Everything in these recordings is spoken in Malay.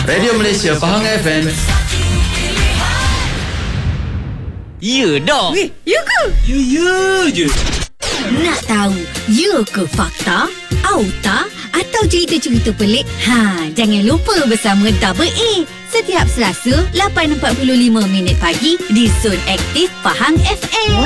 Radio Malaysia Pahang FM. Ya dah. Weh, ya ke? Ya je. Nak tahu ya ke fakta? Auta atau cerita-cerita pelik? Jangan lupa bersama Double A setiap Selasa 8.45 pagi di Zon Aktif Pahang FM.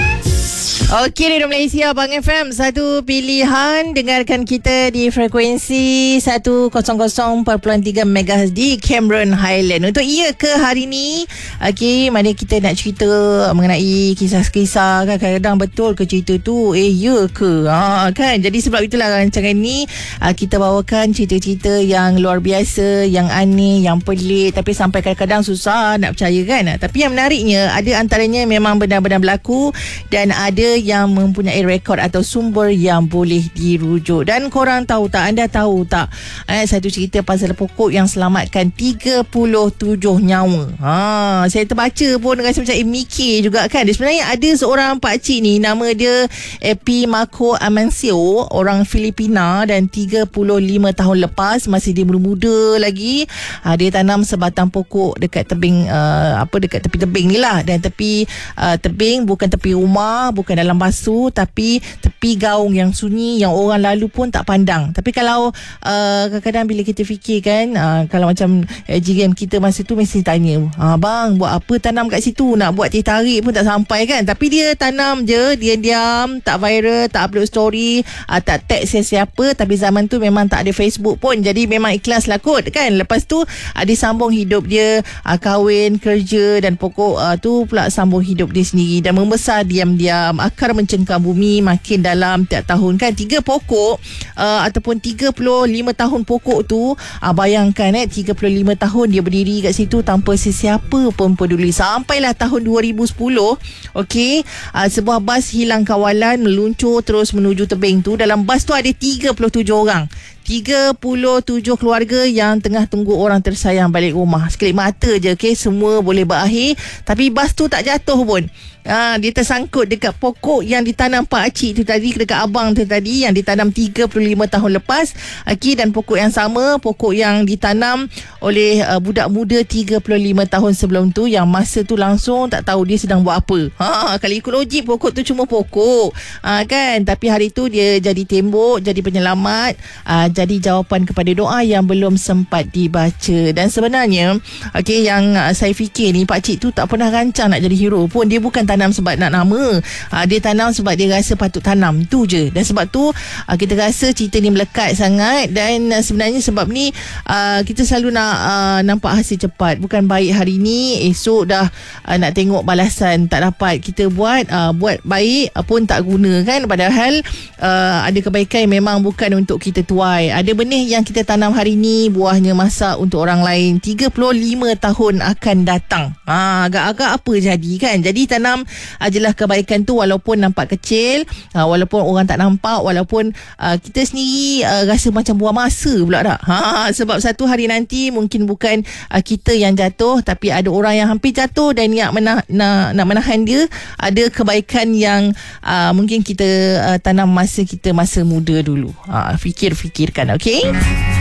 Okey, Radio Malaysia Abang FM, satu pilihan. Dengarkan kita di frekuensi 100.3 MHz di Cameron Highland. Untuk iya ke hari ni? Okey, mana kita nak cerita mengenai kisah-kisah kan. Kadang-kadang betul ke cerita tu? Ya ke? Kan? Jadi sebab itulah rancangan ni kita bawakan cerita-cerita yang luar biasa, yang aneh, yang pelik, tapi sampai kadang-kadang susah nak percaya kan. Tapi yang menariknya, ada antaranya memang benar-benar berlaku dan ada yang mempunyai rekod atau sumber yang boleh dirujuk. Dan korang tahu tak, anda tahu tak, satu cerita pasal pokok yang selamatkan 37 nyawa. Saya terbaca pun rasa macam mikir juga kan. Dia sebenarnya ada seorang pakcik ni, nama dia Epi Marco Amancio, orang Filipina, dan 35 tahun lepas, masih dia muda lagi, dia tanam sebatang pokok dekat tebing, dekat tepi tebing ni lah. Dan tepi tebing, bukan tepi rumah, bukan dalam basuh, tapi tepi gaung yang sunyi, yang orang lalu pun tak pandang. Tapi kalau kadang-kadang bila kita fikir kan, kalau macam jiran kita masa tu mesti tanya, bang buat apa tanam kat situ, nak buat teh tarik pun tak sampai kan. Tapi dia tanam je, dia diam, tak viral, tak upload story, tak tag siapa. Tapi zaman tu memang tak ada Facebook pun, jadi memang ikhlas lah kot kan. Lepas tu dia sambung hidup dia, kahwin, kerja, dan pokok tu pula sambung hidup dia sendiri dan membesar diam-diam. Akar mencengkam bumi makin dalam tiap tahun kan. 3 pokok ataupun 35 tahun pokok tu, bayangkan 35 tahun dia berdiri kat situ tanpa sesiapa pun peduli. Sampailah tahun 2010, okey, sebuah bas hilang kawalan meluncur terus menuju tebing tu. Dalam bas tu ada 37 orang, 37 keluarga yang tengah tunggu orang tersayang balik rumah. Sekelip mata je, okay, semua boleh berakhir. Tapi bas tu tak jatuh pun. Dia tersangkut dekat pokok yang ditanam pakcik tu tadi, dekat abang tu tadi, yang ditanam 35 tahun lepas. Okay, dan pokok yang sama, pokok yang ditanam oleh budak muda 35 tahun sebelum tu, yang masa tu langsung tak tahu dia sedang buat apa. Kalau ikut logik, pokok tu cuma pokok, kan. Tapi hari tu dia jadi tembok, jadi penyelamat, jadi jawapan kepada doa yang belum sempat dibaca. Dan sebenarnya, okay, yang saya fikir ni, pakcik tu tak pernah rancang nak jadi hero pun. Dia bukan tanam sebab nak nama, dia tanam sebab dia rasa patut tanam, tu je. Dan sebab tu kita rasa cerita ni melekat sangat. Dan sebenarnya sebab ni kita selalu nak nampak hasil cepat. Bukan baik hari ni, esok dah nak tengok balasan. Tak dapat kita buat baik pun tak guna kan. Padahal ada kebaikan yang memang bukan untuk kita tuai. Ada benih yang kita tanam hari ni, buahnya masak untuk orang lain 35 tahun akan datang. Agak-agak apa jadi kan. Jadi tanam ajalah kebaikan tu, walaupun nampak kecil, walaupun orang tak nampak, walaupun kita sendiri rasa macam buang masa pula tak. Sebab satu hari nanti mungkin bukan kita yang jatuh, tapi ada orang yang hampir jatuh dan nak menahan dia. Ada kebaikan yang mungkin kita tanam masa kita masa muda dulu. Fikirkan, okey?